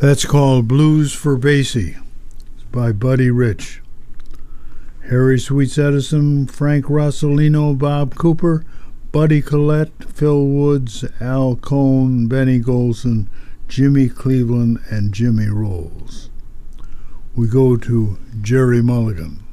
That's called Blues for Basie. It's by Buddy Rich. Harry Sweets Edison, Frank Rossellino, Bob Cooper, Buddy Collette, Phil Woods, Al Cohn, Benny Golson, Jimmy Cleveland, and Jimmy Rolls. We go to Jerry Mulligan.